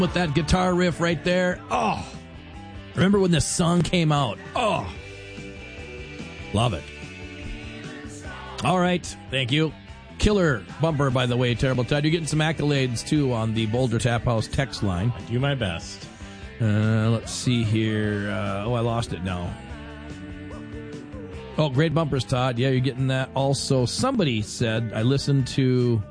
With that guitar riff right there. Oh, remember when this song came out? Oh, love it. All right, thank you. Killer bumper, by the way, Terrible Todd. You're getting some accolades, too, on the Boulder Tap House text line. I do my best. Let's see here. I lost it now. Oh, great bumpers, Todd. Yeah, you're getting that. Also, somebody said, I listened to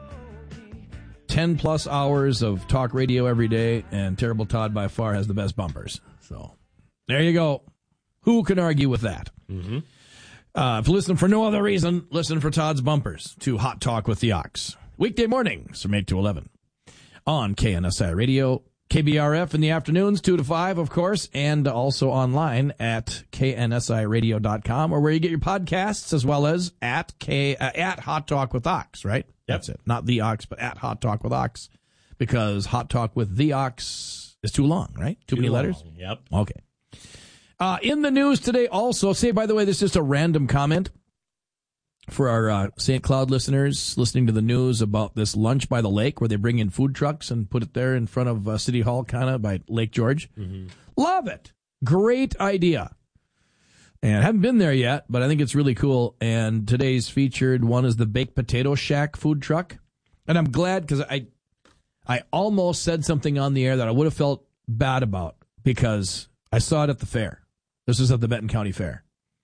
10-plus hours of talk radio every day, and Terrible Todd by far has the best bumpers. So, there you go. Who can argue with that? Mm-hmm. If you listen for no other reason, listen for Todd's bumpers to Hot Talk with the Ox. Weekday mornings from 8 to 11 on KNSI Radio, KBRF in the afternoons, 2 to 5, of course, and also online at KNSIRadio.com, or where you get your podcasts, as well as at Hot Talk with Ox, right? Yep. That's it. Not the Ox, but at Hot Talk with Ox, because Hot Talk with the Ox is too long, right? Too many letters? Yep. Okay. In the news today also, by the way, this is just a random comment for our St. Cloud listeners listening to the news about this lunch by the lake where they bring in food trucks and put it there in front of City Hall, kind of by Lake George. Mm-hmm. Love it. Great idea. And I haven't been there yet, but I think it's really cool. And today's featured one is the Baked Potato Shack food truck. And I'm glad because I almost said something on the air that I would have felt bad about because I saw it at the fair. This was at the Benton County Fair.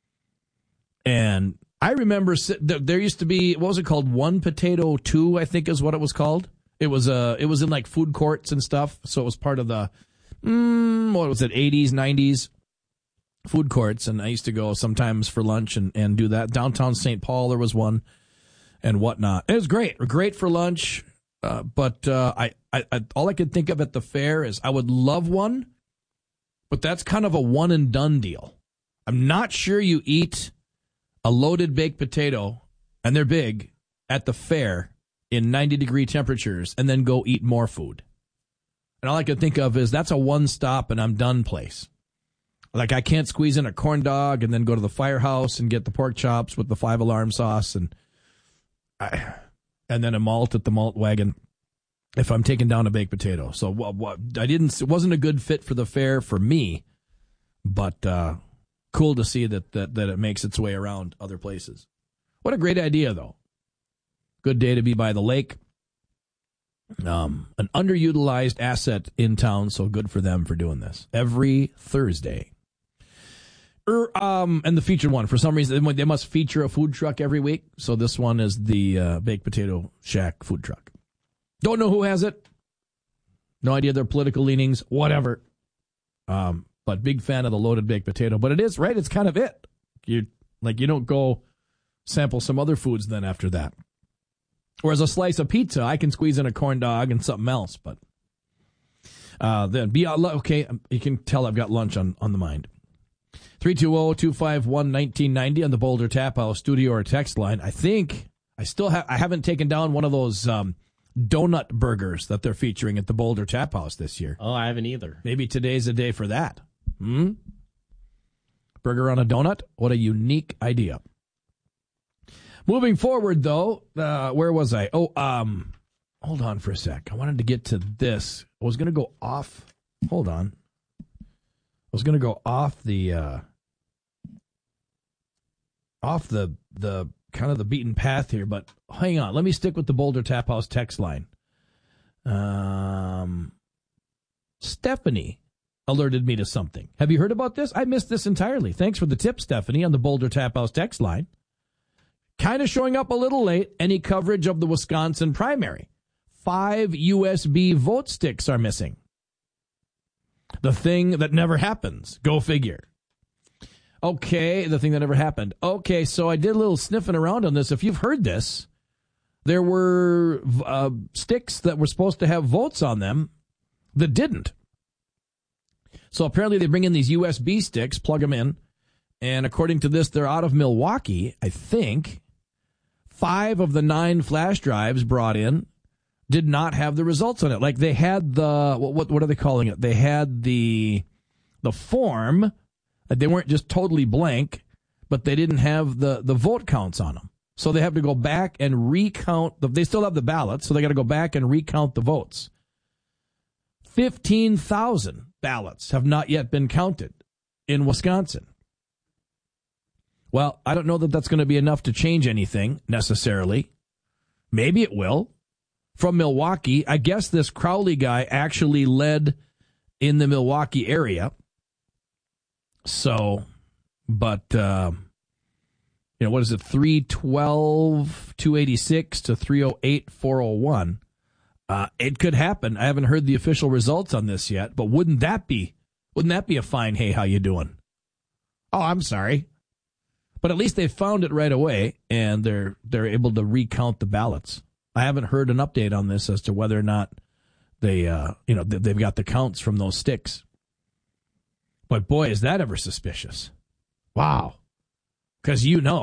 And I remember there used to be, what was it called? One Potato 2, I think is what it was called. It was in like food courts and stuff. So it was part of the, what was it, 80s, 90s food courts. And I used to go sometimes for lunch and do that. Downtown St. Paul, there was one and whatnot. It was great. Great for lunch. But I all I could think of at the fair is I would love one. But that's kind of a one-and-done deal. I'm not sure you eat a loaded baked potato, and they're big, at the fair in 90-degree temperatures, and then go eat more food. And all I can think of is that's a one-stop and I'm done place. Like I can't squeeze in a corn dog and then go to the firehouse and get the pork chops with the 5-alarm sauce and then a malt at the malt wagon. If I'm taking down a baked potato. So it wasn't a good fit for the fair for me, but cool to see that it makes its way around other places. What a great idea, though. Good day to be by the lake. An underutilized asset in town, so good for them for doing this. Every Thursday. And the featured one, for some reason, they must feature a food truck every week. So this one is the Baked Potato Shack food truck. Don't know who has it. No idea their political leanings, whatever. But big fan of the loaded baked potato. But it is, right? It's kind of it. You don't go sample some other foods then after that. Whereas a slice of pizza, I can squeeze in a corn dog and something else. But then okay, you can tell I've got lunch on the mind. 320-251-1990 on the Boulder Tap House studio or text line. I think I haven't taken down one of those donut burgers that they're featuring at the Boulder Tap House this year. Oh, I haven't either. Maybe today's the day for that. Burger on a donut? What a unique idea. Moving forward, though, where was I? Oh, hold on for a sec. I wanted to get to this. I was going to go off. Hold on. I was going to go off the kind of the beaten path here, but hang on. Let me stick with the Boulder Tap House text line. Stephanie alerted me to something. Have you heard about this? I missed this entirely. Thanks for the tip, Stephanie, on the Boulder Tap House text line. Kind of showing up a little late. Any coverage of the Wisconsin primary. 5 USB vote sticks are missing. The thing that never happens. Go figure. Okay, the thing that never happened. Okay, so I did a little sniffing around on this. If you've heard this, there were sticks that were supposed to have votes on them that didn't. So apparently they bring in these USB sticks, plug them in, and according to this, they're out of Milwaukee, I think. 5 of the 9 flash drives brought in did not have the results on it. Like they had the, what are they calling it? They had the form. They weren't just totally blank, but they didn't have the vote counts on them. So they have to go back and recount. They still have the ballots, so they got to go back and recount the votes. 15,000 ballots have not yet been counted in Wisconsin. Well, I don't know that that's going to be enough to change anything necessarily. Maybe it will. From Milwaukee, I guess this Crowley guy actually led in the Milwaukee area. So, but, what is it, 312, 286 to 308, 401. It could happen. I haven't heard the official results on this yet, but wouldn't that be a fine, hey, how you doing? Oh, I'm sorry. But at least they found it right away, and they're able to recount the ballots. I haven't heard an update on this as to whether or not they've got the counts from those sticks. But boy, is that ever suspicious. Wow. Because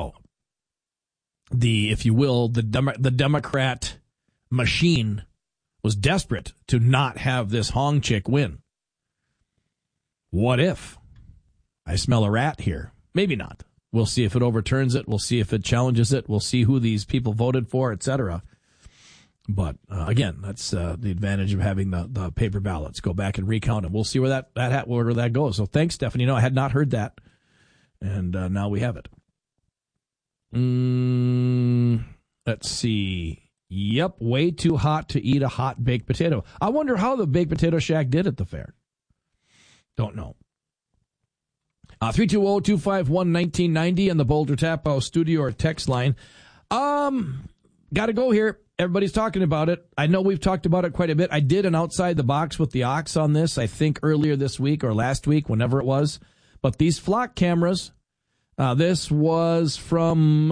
if you will, the Democrat machine was desperate to not have this Hong chick win. What if? I smell a rat here. Maybe not. We'll see if it overturns it. We'll see if it challenges it. We'll see who these people voted for, etc. But again, that's the advantage of having the paper ballots. Go back and recount them. We'll see where that goes. So thanks, Stephanie. I had not heard that, and now we have it. Let's see. Yep, way too hot to eat a hot baked potato. I wonder how the Baked Potato Shack did at the fair. Don't know. 320-251-1990 on the Boulder Tap House studio or text line. Got to go here. Everybody's talking about it. I know we've talked about it quite a bit. I did an Outside the Box with the Ox on this, I think earlier this week or last week, whenever it was. But these flock cameras, this was from,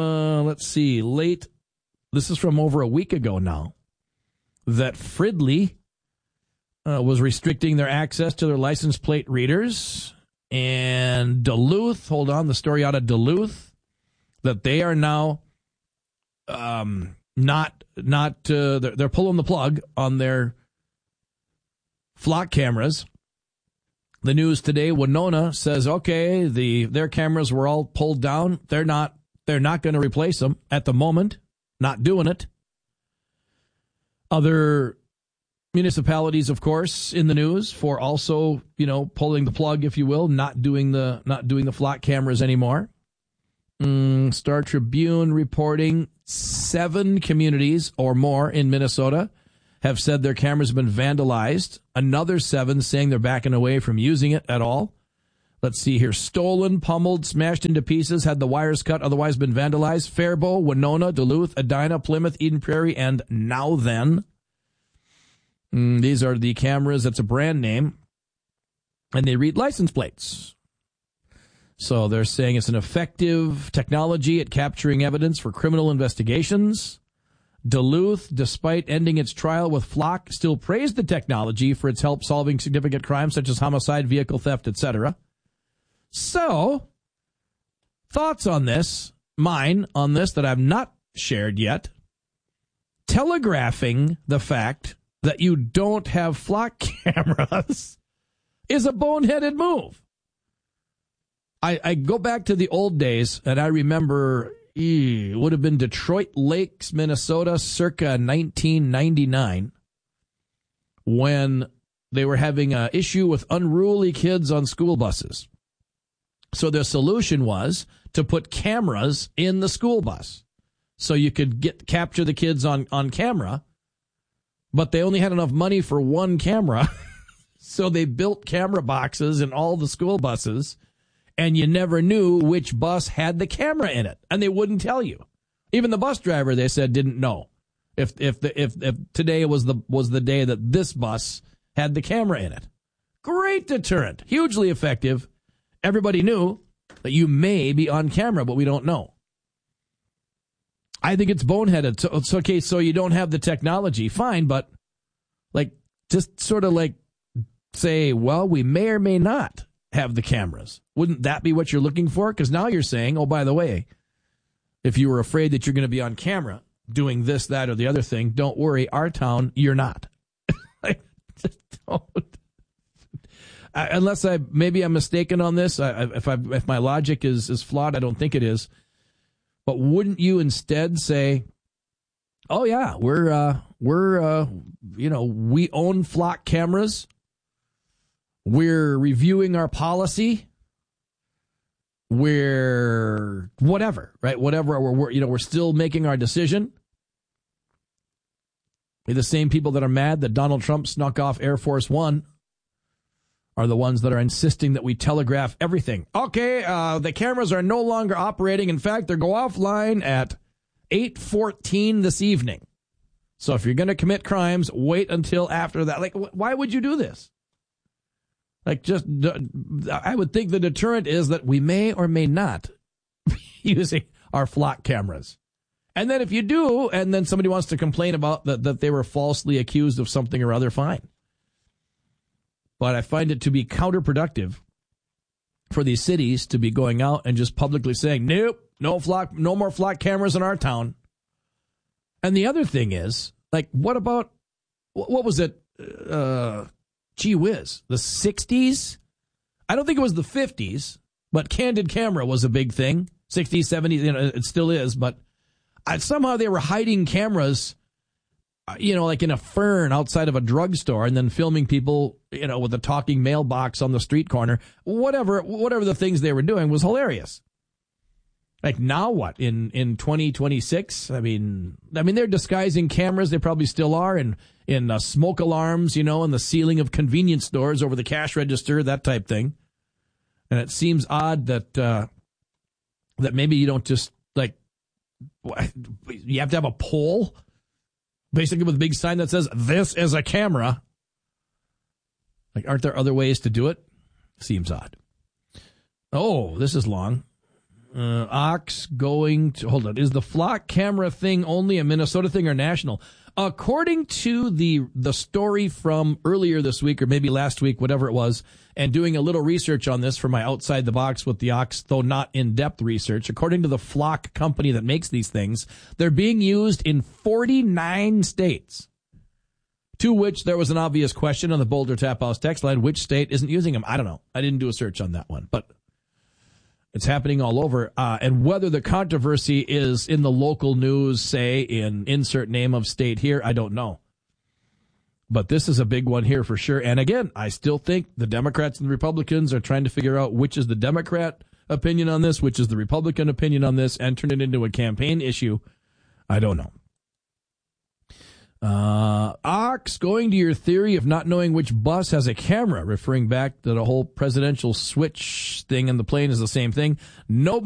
this is from over a week ago now, that Fridley was restricting their access to their license plate readers. And Duluth, the story out of Duluth, that they are now they're pulling the plug on their flock cameras. The news today, Winona says, okay, their cameras were all pulled down. They're not going to replace them at the moment. Not doing it. Other municipalities, of course, in the news for also, pulling the plug, if you will, not doing the flock cameras anymore. Star Tribune reporting 7 communities or more in Minnesota have said their cameras have been vandalized. Another 7 saying they're backing away from using it at all. Let's see here. Stolen, pummeled, smashed into pieces, had the wires cut, otherwise been vandalized. Faribault, Winona, Duluth, Edina, Plymouth, Eden Prairie, and Now Then. These are the cameras. That's a brand name. And they read license plates. So they're saying it's an effective technology at capturing evidence for criminal investigations. Duluth, despite ending its trial with Flock, still praised the technology for its help solving significant crimes such as homicide, vehicle theft, etc. So, thoughts on this, mine on this that I've not shared yet, telegraphing the fact that you don't have flock cameras is a boneheaded move. I go back to the old days, and I remember it would have been Detroit Lakes, Minnesota, circa 1999, when they were having an issue with unruly kids on school buses. So their solution was to put cameras in the school bus so you could capture the kids on camera. But they only had enough money for one camera, so they built camera boxes in all the school buses, and you never knew which bus had the camera in it, and they wouldn't tell you. Even the bus driver, they said, didn't know if today was the day that this bus had the camera in it. Great deterrent, hugely effective. Everybody knew that you may be on camera, but we don't know. I think it's boneheaded. So it's okay. So you don't have the technology, fine, but just sort of say, well, we may or may not have the cameras. Wouldn't that be what you're looking for? Because now you're saying, oh, by the way, if you were afraid that you're going to be on camera doing this, that, or the other thing, don't worry, our town, you're not. Don't. Unless maybe I'm mistaken on this. If my logic is flawed, I don't think it is. But wouldn't you instead say, "Oh yeah, we own flock cameras. We're reviewing our policy. We're whatever, right? Whatever. We're still making our decision. The same people that are mad that Donald Trump snuck off Air Force One are the ones that are insisting that we telegraph everything. Okay, the cameras are no longer operating. In fact, they go offline at 8:14 this evening. So if you're going to commit crimes, wait until after that. Like, why would you do this? Like, I would think the deterrent is that we may or may not be using our flock cameras. And then if you do, and then somebody wants to complain about that they were falsely accused of something or other, fine. But I find it to be counterproductive for these cities to be going out and just publicly saying, nope, no more flock cameras in our town. And the other thing is, like, what about, what was it? Gee whiz, the 60s? I don't think it was the 50s, but candid camera was a big thing. 60s, 70s, it still is, but somehow they were hiding cameras, like in a fern outside of a drugstore and then filming people, with a talking mailbox on the street corner. Whatever the things they were doing was hilarious. Like, now what? In 2026? I mean, they're disguising cameras. They probably still are in smoke alarms, in the ceiling of convenience stores over the cash register, that type thing. And it seems odd that maybe you don't just, like, you have to have a pole, basically with a big sign that says, this is a camera. Like, aren't there other ways to do it? Seems odd. Oh, this is long. Ox going to, hold on, is the flock camera thing only a Minnesota thing or national? According to the story from earlier this week, or maybe last week, whatever it was, and doing a little research on this for my Outside the Box with the Ox, though not in-depth research, according to the Flock company that makes these things, they're being used in 49 states, to which there was an obvious question on the Boulder Tap House text line, which state isn't using them? I don't know. I didn't do a search on that one, but it's happening all over. And whether the controversy is in the local news, say in insert name of state here, I don't know. But this is a big one here for sure. And again, I still think the Democrats and the Republicans are trying to figure out which is the Democrat opinion on this, which is the Republican opinion on this, and turn it into a campaign issue. I don't know. Ox, going to your theory of not knowing which bus has a camera, referring back to the whole presidential switch thing in the plane is the same thing. Nobody